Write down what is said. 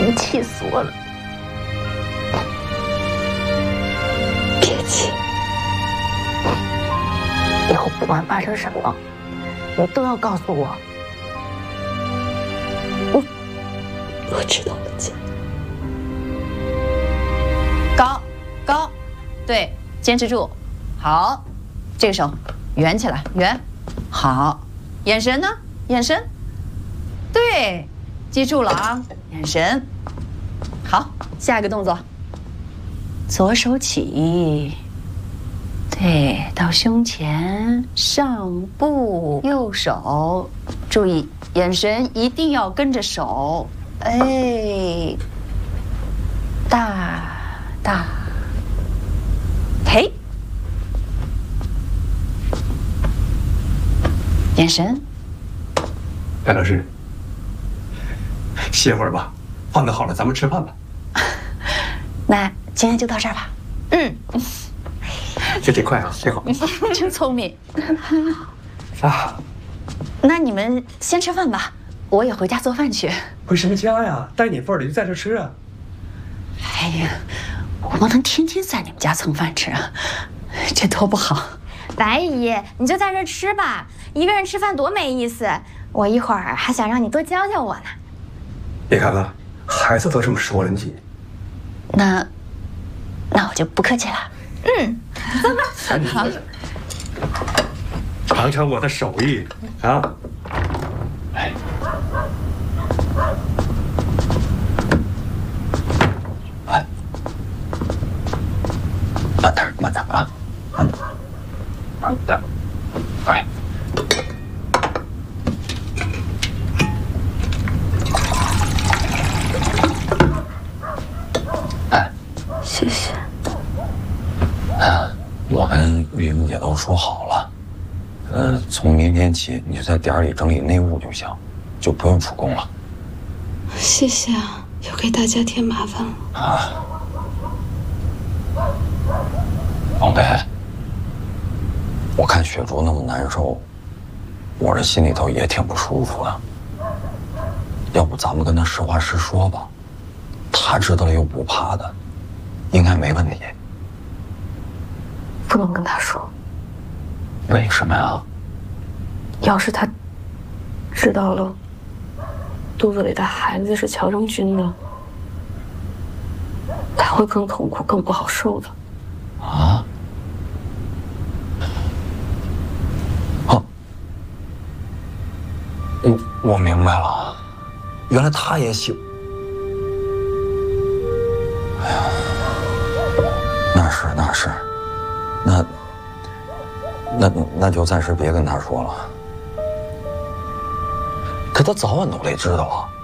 气死我了！别气，以后不管发生什么，你都要告诉我。我知道了，姐。 高，对，坚持住，好，这个手圆起来，圆，好，眼神呢？眼神，对，记住了啊，眼神，好，下一个动作，左手起，对，到胸前，上步，右手，注意眼神一定要跟着手，哎，大。嘿，眼神。 白老师，歇会儿吧，饭都好了，咱们吃饭吧。 那今天就到这儿吧。 就这快啊，这好。 真聪明。 啊， 那你们先吃饭吧，我也回家做饭去。 回什么家呀？带你份儿的就在这吃啊。 哎呀，我不能天天在你们家蹭饭吃啊，这多不好。 白姨，你就在这吃吧，一个人吃饭多没意思。我一会儿还想让你多教教我呢。 别看了，孩子都这么说了，你。 那我就不客气了。 走吧。 好， 尝尝我的手艺啊！哎。慢点啊！慢点，哎。 谢谢。 我跟玉英姐都说好了，从明天起你就在店里整理内务就行，就不用出工了。 谢谢啊，又给大家添麻烦了啊。王北，我看雪竹那么难受，我这心里头也挺不舒服的。要不咱们跟他实话实说吧，他知道了又不怕的，应该没问题。 不能跟他说。 为什么呀？ 要是他知道了肚子里的孩子是乔正军的，他会更痛苦、更不好受的。 啊？哦，我明白了，原来他也喜。哎呀，那是，那就暂时别跟他说了。可他早晚都得知道啊。